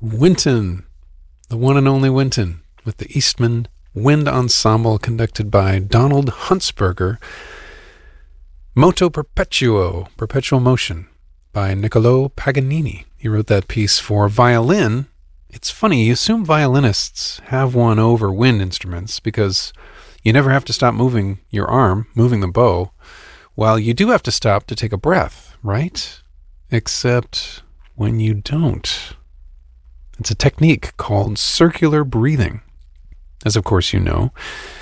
Wynton, the one and only Wynton, with the Eastman Wind Ensemble conducted by Donald Huntsberger. Moto Perpetuo, Perpetual Motion, by Niccolò Paganini. He wrote that piece for violin. It's funny, you assume violinists have one over wind instruments because you never have to stop moving your arm, moving the bow, while you do have to stop to take a breath, right? Except when you don't. It's a technique called circular breathing, as of course you know.